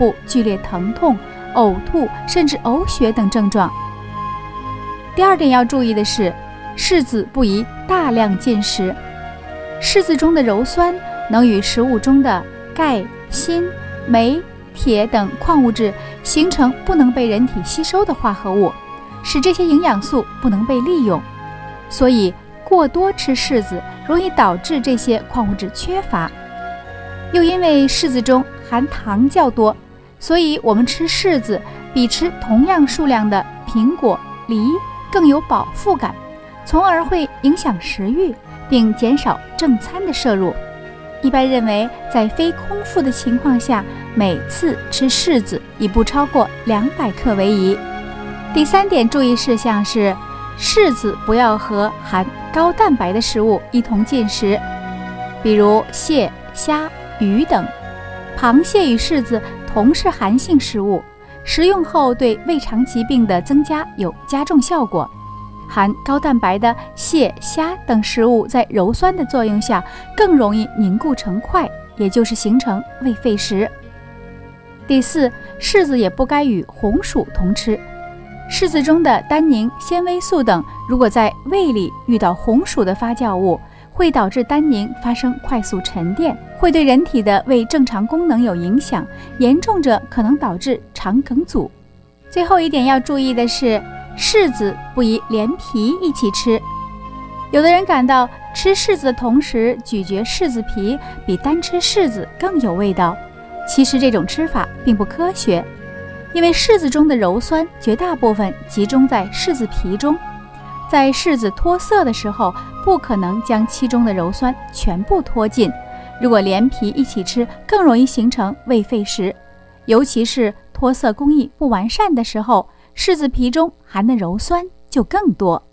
部剧烈疼痛、呕吐甚至呕血等症状。第二点要注意的是，柿子不宜大量进食。柿子中的鞣酸能与食物中的钙、锌、镁、铁等矿物质形成不能被人体吸收的化合物，使这些营养素不能被利用，所以过多吃柿子容易导致这些矿物质缺乏。又因为柿子中含糖较多，所以我们吃柿子比吃同样数量的苹果、梨更有饱腹感，从而会影响食欲，并减少正餐的摄入。一般认为，在非空腹的情况下，每次吃柿子以不超过200克为宜。第三点注意事项是，柿子不要和含高蛋白的食物一同进食，比如蟹、虾、鱼等。螃蟹与柿子同是寒性食物，食用后对胃肠疾病的增加有加重效果。含高蛋白的蟹、虾等食物在鞣酸的作用下更容易凝固成块，也就是形成胃废食。第四，柿子也不该与红薯同吃。柿子中的单宁、纤维素等如果在胃里遇到红薯的发酵物，会导致单宁发生快速沉淀，会对人体的胃正常功能有影响，严重者可能导致肠梗阻。最后一点要注意的是，柿子不宜连皮一起吃。有的人感到吃柿子的同时咀嚼柿子皮比单吃柿子更有味道，其实这种吃法并不科学，因为柿子中的鞣酸绝大部分集中在柿子皮中，在柿子脱色的时候不可能将其中的鞣酸全部脱尽，如果连皮一起吃更容易形成胃废食，尤其是脱色工艺不完善的时候，柿子皮中含的鞣酸就更多。